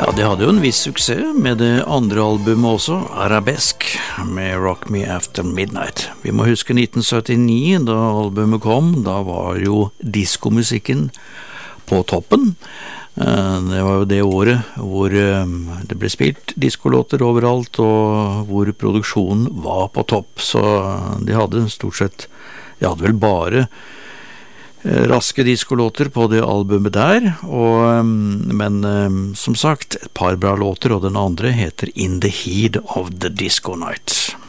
Ja, de hadde jo en viss suksess med det andre albumet også, Arabesk, med Rock Me After Midnight. Vi må huske 1979, da albumet kom, da var jo diskomusikken på toppen. Det var jo det året hvor det ble spilt diskolåter overalt, og hvor produksjonen var på topp, så de hadde stort sett, de hadde vel bare raske diskolåter på det albumet der, men som sagt, et par bra låter, og den andre heter In the Heat of the Disco Night.